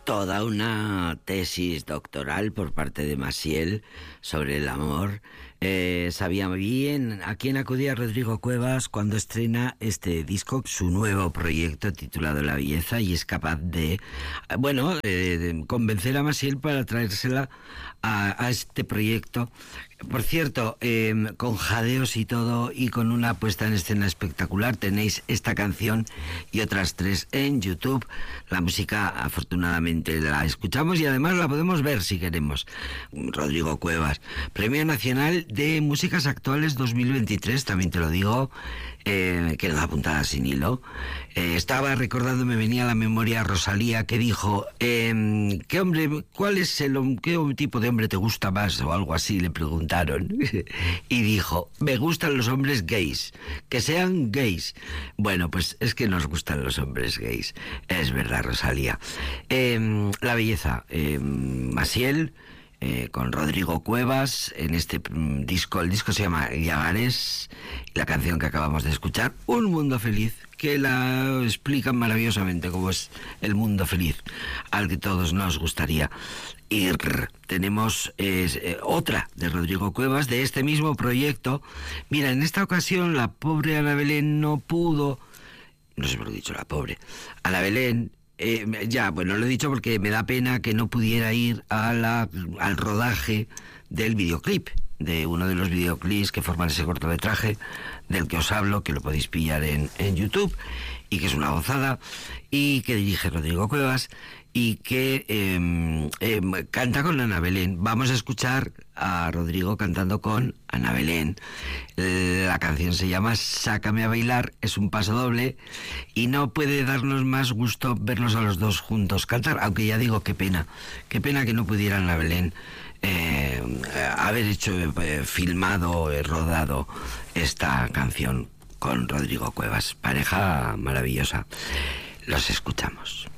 toda una tesis doctoral por parte de Maciel sobre el amor. Sabía bien a quién acudía Rodrigo Cuevas cuando estrena este disco, su nuevo proyecto titulado La Belleza, y es capaz de, de convencer a Maciel para traérsela a este proyecto. Por cierto, con jadeos y todo, y con una puesta en escena espectacular. Tenéis esta canción y otras 3 en YouTube. La música, afortunadamente, la escuchamos y además la podemos ver si queremos. Rodrigo Cuevas, Premio Nacional de Músicas Actuales 2023, también te lo digo, que no da puntada sin hilo. Estaba recordando, me venía a la memoria Rosalía, que dijo, ¿qué tipo de hombre te gusta más? O algo así, le preguntaron. Y dijo, me gustan los hombres gays, que sean gays. Bueno, pues es que nos gustan los hombres gays. Es verdad, Rosalía. La Belleza, Maciel, con Rodrigo Cuevas en este disco. El disco se llama Llagares, y la canción que acabamos de escuchar, Un Mundo Feliz, que la explican maravillosamente cómo es el mundo feliz al que todos nos gustaría ir. Tenemos otra de Rodrigo Cuevas de este mismo proyecto. Mira, en esta ocasión la pobre Ana Belén no pudo, no sé por qué he dicho la pobre Ana Belén. Lo he dicho porque me da pena que no pudiera ir al rodaje del videoclip, de uno de los videoclips que forman ese cortometraje del que os hablo, que lo podéis pillar en YouTube, y que es una gozada, y que dirige Rodrigo Cuevas, y que canta con Ana Belén. Vamos a escuchar a Rodrigo cantando con Ana Belén. La canción se llama Sácame a bailar, es un paso doble, y no puede darnos más gusto verlos a los dos juntos cantar, aunque ya digo, qué pena que no pudiera Ana Belén haber hecho, filmado, rodado esta canción con Rodrigo Cuevas. Pareja maravillosa. Los escuchamos.